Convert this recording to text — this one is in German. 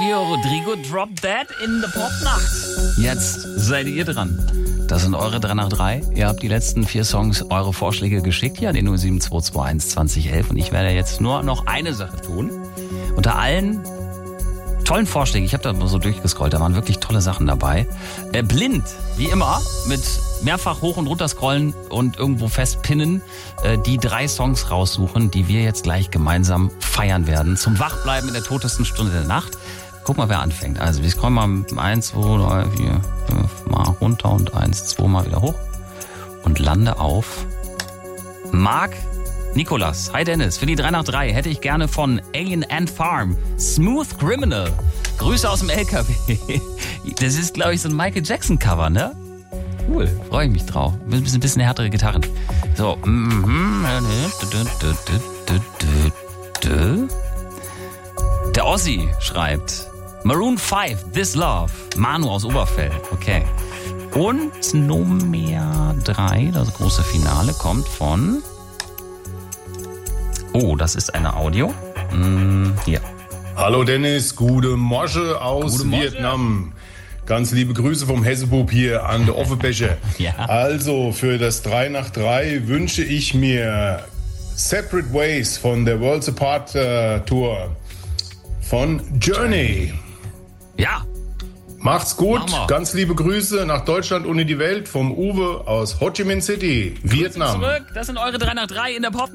Olivia Rodrigo, Drop Dead in the Popnacht. Jetzt seid ihr dran. Das sind eure 3 nach 3. Ihr habt die letzten 4 Songs, eure Vorschläge geschickt, ja, den 07221 2011. Und ich werde jetzt nur noch eine Sache tun. Unter allen tollen Vorschlägen, ich habe da mal so durchgescrollt, da waren wirklich tolle Sachen dabei. Blind, wie immer, mit mehrfach hoch und runter scrollen und irgendwo festpinnen, die 3 Songs raussuchen, die wir jetzt gleich gemeinsam feiern werden. Zum Wachbleiben in der totesten Stunde der Nacht. Guck mal, wer anfängt. Also wir scrollen mal 1, 2, 3, 4, 5 mal runter und 1, 2 mal wieder hoch. Und lande auf Marc Nikolas. Hi Dennis, für die 3 nach 3 hätte ich gerne von Alien Ant Farm Smooth Criminal. Grüße aus dem LKW. Das ist, glaube ich, so ein Michael Jackson Cover, ne? Cool, freue ich mich drauf. Ein bisschen härtere Gitarren. So. Der Ossi schreibt Maroon 5, This Love. Manu aus Oberfell. Okay. Und Nummer 3, das große Finale, kommt von... Oh, das ist eine Audio. Hier. Hallo Dennis, gute Mosche aus Vietnam. Ganz liebe Grüße vom Hessebub hier an der Offenbecher. Ja. Also für das 3 nach 3 wünsche ich mir Separate Ways von der Worlds Apart Tour von Journey. Ja. Macht's gut, Mama. Ganz liebe Grüße nach Deutschland und in die Welt vom Uwe aus Ho Chi Minh City, Vietnam. Zurück, das sind eure 3 nach 3 in der Pop.